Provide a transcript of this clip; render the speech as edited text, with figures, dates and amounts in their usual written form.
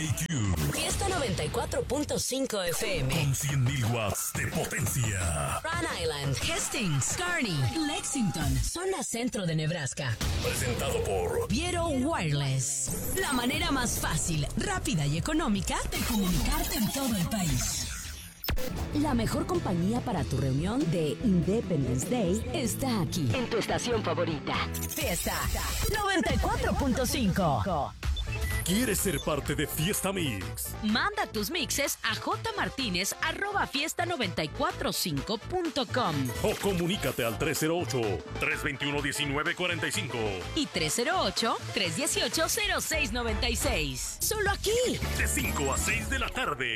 Fiesta 94.5 FM. Con 100.000 watts de potencia. Rhode Island, Hastings, Kearney, Lexington, zona centro de Nebraska. Presentado por Viero Wireless. La manera más fácil, rápida y económica de comunicarte en todo el país. La mejor compañía para tu reunión de Independence Day está aquí, en tu estación favorita. Fiesta 94.5. ¿Quieres ser parte de Fiesta Mix? Manda tus mixes a jmartinez@fiesta945.com O comunícate al 308-321-1945 y 308-318-0696. Solo aquí. De 5 a 6 de la tarde.